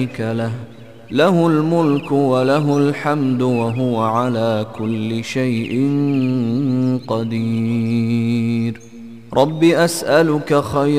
له، له الملك وله الحمد وهو على كل شيء قدير. رب أسألك خير